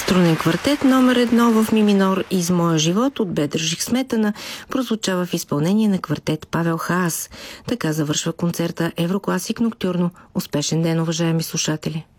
Струнен квартет номер 1 в ми минор из моя живот от Бедржих Сметана прозвучава в изпълнение на квартет Павел Хаас. Така завършва концерта Еврокласик Ноктюрно. Успешен ден, уважаеми слушатели!